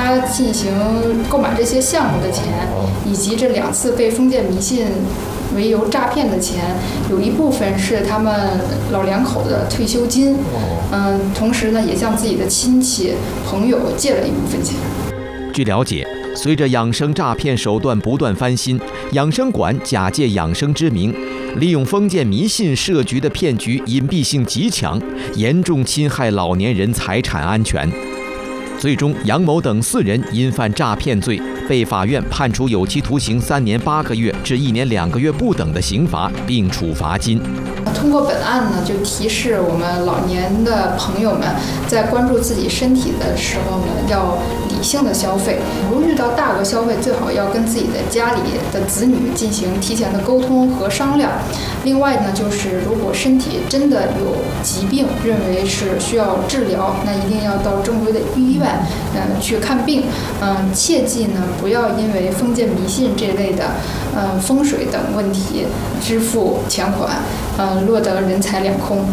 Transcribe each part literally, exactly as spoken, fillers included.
他进行购买这些项目的钱，以及这两次被封建迷信为由诈骗的钱，有一部分是他们老两口的退休金，嗯，同时呢，也向自己的亲戚朋友借了一部分钱。 据了解，随着养生诈骗手段不断翻新，养生馆假借养生之名，利用封建迷信设局的骗局隐蔽性极强，严重侵害老年人财产安全。最终，杨某等四人因犯诈骗罪，被法院判处有期徒刑三年八个月至一年两个月不等的刑罚，并处罚金。 通过本案呢，就提示我们老年的朋友们，在关注自己身体的时候呢，要理性的消费。如遇到大额消费，最好要跟自己的家里的子女进行提前的沟通和商量。另外呢，就是如果身体真的有疾病，认为是需要治疗，那一定要到正规的医院，嗯，去看病。嗯，切记呢，不要因为封建迷信这类的，嗯，风水等问题支付钱款，嗯，落得人财两空。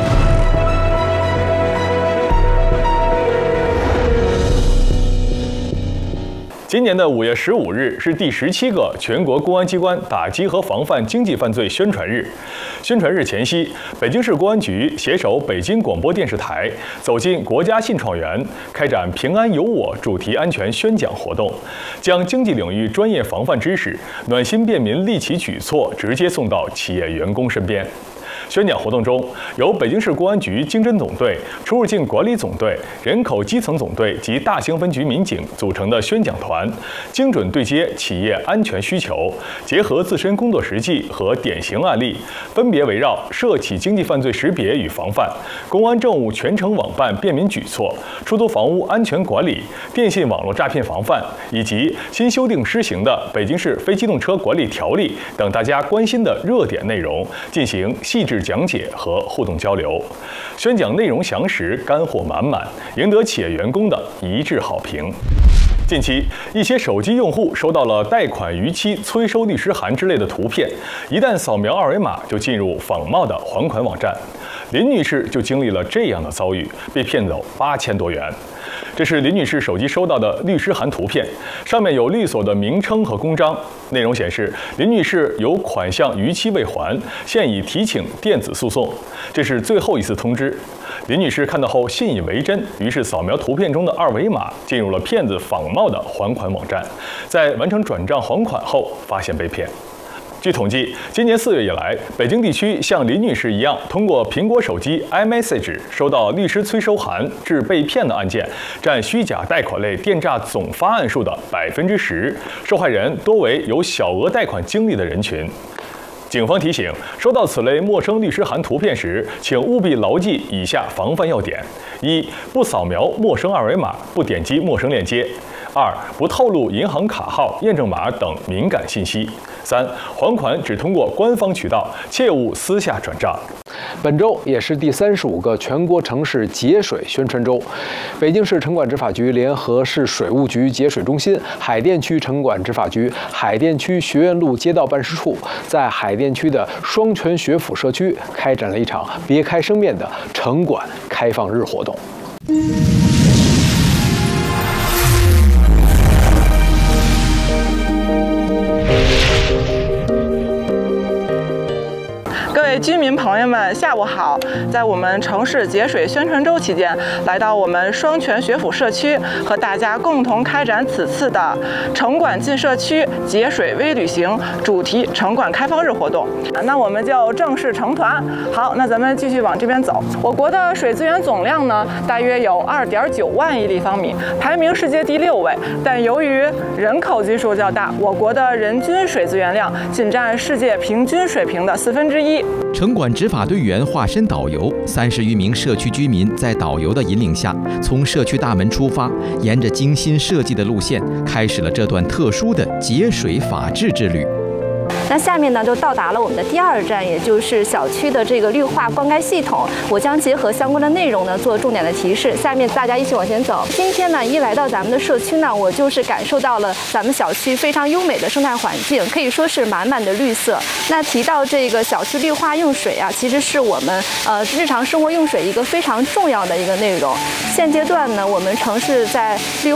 今年的五月十五日是第十七个全国公安机关打击和防范经济犯罪宣传日。宣传日前夕，北京市公安局携手北京广播电视台，走进国家信创园，开展“平安有我”主题安全宣讲活动，将经济领域专业防范知识、暖心便民利企举措直接送到企业员工身边。宣讲活动中，由北京市公安局经侦总队、出入境管理总队、人口基层总队及大兴分局民警组成的宣讲团，精准对接企业安全需求，结合自身工作实际和典型案例，分别围绕涉企经济犯罪识别与防范、公安政务全程网办便民举措、出租房屋安全管理、电信网络诈骗防范，以及新修订施行的北京市非机动车管理条例等大家关心的热点内容，进行细致讲解和互动交流。宣讲内容详实，干货满满，赢得企业员工的一致好评。近期，一些手机用户收到了贷款逾期催收律师函之类的图片，一旦扫描二维码就进入仿冒的还款网站。林女士就经历了这样的遭遇，被骗走八千多元。这是林女士手机收到的律师函图片，上面有律所的名称和公章。内容显示，林女士有款项逾期未还，现已提请电子诉讼，这是最后一次通知。林女士看到后信以为真，于是扫描图片中的二维码，进入了骗子仿冒的还款网站，在完成转账还款后，发现被骗。据统计，今年四月以来，北京地区像林女士一样通过苹果手机 iMessage 收到律师催收函致被骗的案件，占虚假贷款类电诈总发案数的百分之十，受害人多为有小额贷款经历的人群。警方提醒，收到此类陌生律师函图片时，请务必牢记以下防范要点：一、不扫描陌生二维码，不点击陌生链接；二、不透露银行卡号、验证码等敏感信息；三、还款只通过官方渠道，切勿私下转账。 本周也是第三十五个全国城市节水宣传周，北京市城管执法局联合市水务局节水中心、海淀区城管执法局海淀区学院路街道办事处，在海淀区的双泉学府社区开展了一场别开生面的城管开放日活动。 各位居民朋友们，下午好！在我们城市节水宣传周期间，来到我们双泉学府社区，和大家共同开展此次的城管进社区节水微旅行主题城管开放日活动。那我们就正式成团。好，那咱们继续往这边走。我国的水资源总量呢，大约有二点九万亿立方米，排名世界第六位。但由于人口基数较大，我国的人均水资源量仅占世界平均水平的四分之一。 城管执法队员化身导游，三十余名社区居民在导游的引领下，从社区大门出发，沿着精心设计的路线，开始了这段特殊的节水法治之旅。 那下面呢，就到达了我们的第二站，也就是小区的这个绿化灌溉系统。我将结合相关的内容呢，做重点的提示。下面大家一起往前走。今天呢，一来到咱们的社区呢，我就是感受到了咱们小区非常优美的生态环境，可以说是满满的绿色。那提到这个小区绿化用水啊，其实是我们呃日常生活用水一个非常重要的一个内容。现阶段呢，我们城市在绿